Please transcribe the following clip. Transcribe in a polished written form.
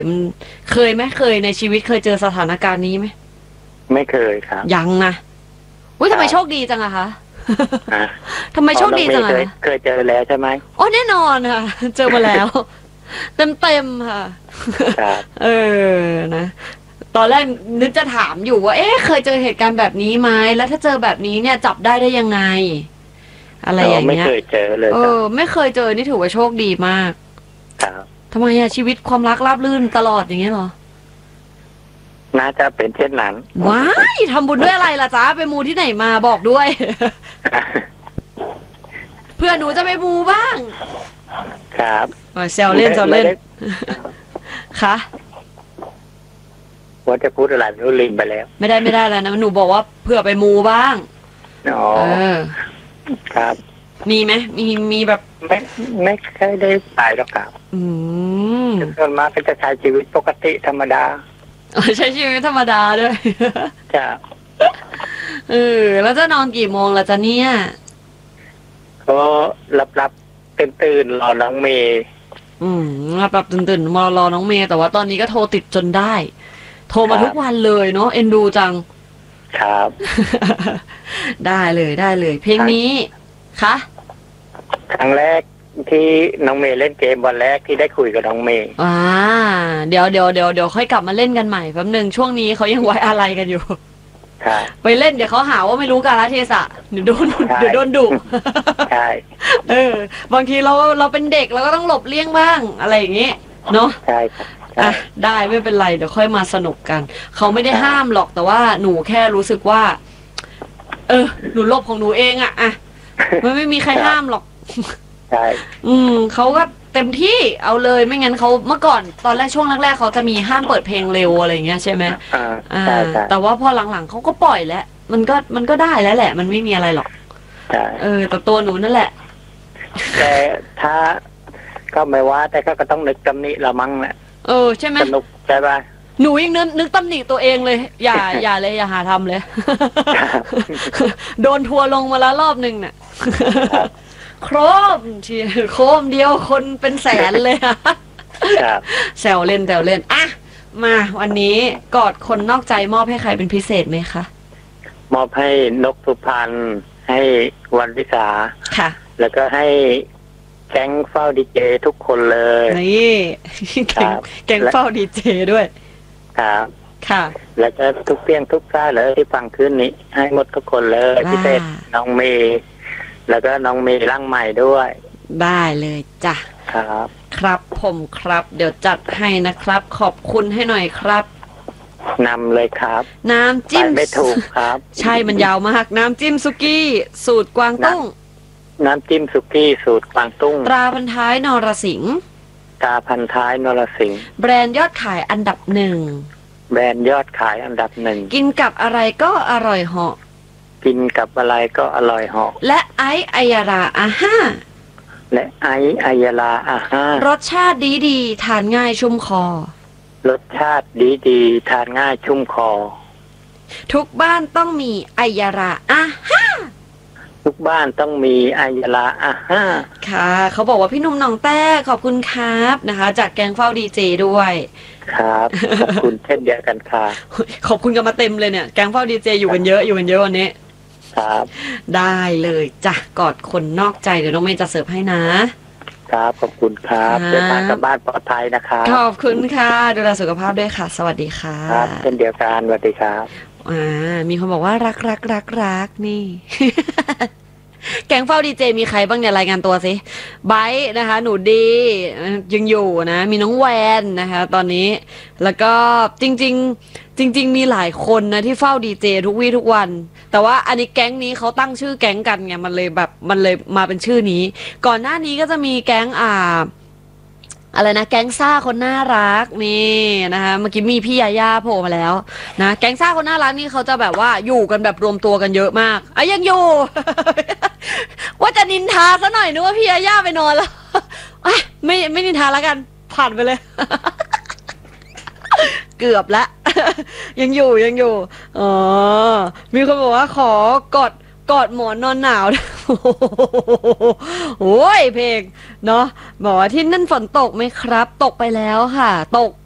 มันเคยไหมเคยในชีวิตเคยเจอสถานการณ์นี้ไหมไม่เคยครับยังนะอุ้ยทำไมโชคดีจังอะคะทำไมโชคดีจังอะเคยเจอแล้วใช่ไหมอ๋อแน่นอนค่ะเจอมาแล้วเต็มค่ะเออนะตอนแรกนึกจะถามอยู่ว่าเคยเจอเหตุการณ์แบบนี้ไหมแล้วถ้าเจอแบบนี้เนี่ยจับได้ยังไงอะไรอย่างเงี้ยไม่เคยเจอเลยไม่เคยเจอนี่ถือว่าโชคดีมากครับทำไมอะชีวิตความรักราบรื่นตลอดอย่างเงี้ยหรอน่าจะเป็นเช่นนั้นว้ายทำบุญด้วยอะไรล่ะจ๊ะไปมูที่ไหนมาบอกด้วยเพื่อหนูจะไปมูบ้างครับแซวเล่นค่ะว่าจะพูดอะไรรู้ลืมไปแล้วไม่ได้แล้วนะหนูบอกว่าเพื่อไปมูบ้างอ๋อครับมีไหมมีแบบไม่เคยได้ไปหรอกครับส่วนมากก็จะใช้ชีวิตปกติธรรมดาใช้ชีวิตธรรมดาด้วยจ้ะแล้วจะนอนกี่โมงล่ะจ๊ะเนี่ยก็รับตื่นรอน้องเมย์รับตื่นรอน้องเมย์แต่ว่าตอนนี้ก็โทรติดจนได้โทรมาทุกวันเลยเนาะเอ็นดูจังครับได้เลยเพลงนี้คะครั้งแรกที่น้องเมย์เล่นเกมวันแรกที่ได้คุยกับน้องเมย์เดี๋ยวค่อยกลับมาเล่นกันใหม่แป๊บนึงช่วงนี้เขายังไว้อะไรกันอยู่ไปเล่นเดี๋ยวเขาหาว่าไม่รู้กาลเทศะเดี๋ยวโดนดุใช่บางทีเราเป็นเด็กเราก็ต้องหลบเลี่ยงบ้างอะไรอย่างงี้เนาะใช่ได้ไม่เป็นไรเดี๋ยวค่อยมาสนุกกันเขาไม่ได้ห้ามหรอกแต่ว่าหนูแค่รู้สึกว่าหนูหลบของหนูเองอะมันไม่มีใครห้ามหรอกใช่เขาก็เต็มที่เอาเลยไม่งั้นเขาเมื่อก่อนตอนแรกช่วงแรกๆเขาจะมีห้ามเปิดเพลงเร็วอะไรเงี้ยใช่ไหมแต่ว่าพอหลังๆเขาก็ปล่อยแล้วมันก็ได้แล้วแหละมันไม่มีอะไรหรอกแต่ตัวหนูนั่นแหละแต่ถ้าก็ไม่ว่าแต่ก็ต้องนึกตำหนิละมั้งแหละใช่ไหมสนุกใช่ป่ะหนูยังนึกตำหนิตัวเงเลยอย่าเลยอย่าหาทำเลยโดนทัวลงมาแล้วรอบนึงเนี่ยโครมเดียวคนเป็นแสนเลยแซวเล่นอ่ะมาวันนี้กอดคนนอกใจมอบให้ใครเป็นพิเศษไหมคะมอบให้นกสุพรรณให้วันวิสาค่ะแล้วก็ให้แก๊งเฝ้าดีเจทุกคนเลยนี่แก๊งเฝ้าดีเจด้วยครับค่ะแล้วก็ทุกเพียงทุกท่าเลยที่ฟังขึ้นนี้ให้หมดทุกคนเลยพิเศษน้องเมย์แล้วก็น้องเมย์ร่างใหม่ด้วยได้เลยจ้ะครับผมครับเดี๋ยวจัดให้นะครับขอบคุณให้หน่อยครับนำเลยครับน้ำจิ้มไม่ถูกครับใช่มันยาวมากน้ำจิ้มสุกี้สูตรกวางตุ้งน้ำจิ้มสุกี้สูตรกวางตุ้งตราพันท้ายนรสิงห์ตราพันท้ายนรสิงห์แบรนด์ยอดขายอันดับ1 แบรนด์ยอดขายอันดับ1 กินกับอะไรก็อร่อยเหาะกินกับอะไรก็อร่อยเหาะและไอายาราอาห้าและไอายาลาอาห้ารสชาติดีทานง่ายชุ่มคอรสชาติดีทานง่ายชุ่มคอทุกบ้านต้องมีไอยาราอาห้าทุกบ้านต้องมีไอยาลาอาห้าค่ะเขาบอกว่าพี่หนุ่มหนองแต้ขอบคุณครับนะคะจากแกงเฝ้าดีเจด้วยครับขอบคุณเช่นเดียวกันค่ะขอบคุณกันมาเต็มเลยเนี่ยแกงเฝ้าดีเจอยู่กันเยอะวันนี้ครับได้เลยจ้ะกอดคนนอกใจเดี๋ยวน้องเมย์จะเสิร์ฟให้นะครับขอบคุณครับเดินทางกลับบ้านปลอดภัยนะครับขอบคุณค่ะดูแลสุขภาพด้วยค่ะสวัสดีค่ะครับเช่นเดียวกันสวัสดีครับมีคนบอกว่ารักนี่แก๊งเฝ้าดีเจมีใครบ้างเนี่ยรายงานตัวสิไบท์นะคะหนูดียังอยู่นะมีน้องแวนนะคะตอนนี้แล้วก็จริงมีหลายคนนะที่เฝ้าดีเจทุกวี่ทุกวันแต่ว่าอันนี้แก๊งนี้เขาตั้งชื่อแก๊งกันไงมันเลยมาเป็นชื่อนี้ก่อนหน้านี้ก็จะมีแก๊งอะไรนะแก๊งซ่าคนน่ารักนี่นะคะเมื่อกี้มีพี่ยาย่าโผล่มาแล้วนะแก๊งซ่าคนน่ารักนี่เขาจะแบบว่าอยู่กันแบบรวมตัวกันเยอะมากยังอยู่ ว่าจะนินทาซะหน่อยนึกว่าพี่ยาย่าไปนอนแล้วไม่นินทาแล้วกันผ่านไปเลย เกือบละ ยังอยู่อ๋อมีคนบอกว่าขอกอดหมอนนอนหนาวโอ้ยเพลงเนาะบอกว่าที่นั่นฝนตกไหมครับตกไปแล้วค่ะตก